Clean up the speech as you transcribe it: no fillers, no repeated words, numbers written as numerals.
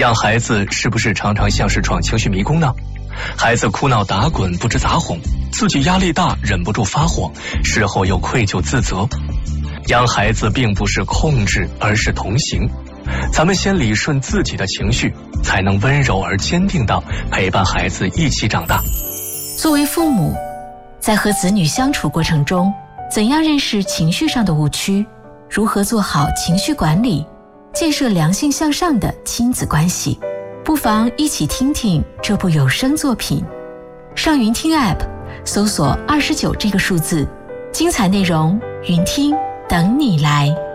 养孩子是不是常常像是闯情绪迷宫呢？孩子哭闹打滚不知咋哄，自己压力大忍不住发火，事后又愧疚自责。养孩子并不是控制，而是同行。咱们先理顺自己的情绪，才能温柔而坚定地陪伴孩子一起长大。 作为父母，在和子女相处过程中，怎样认识情绪上的误区，如何做好情绪管理，建设良性向上的亲子关系，不妨一起听听这部有声作品。上云听 App 搜索29这个数字，精彩内容云听等你来。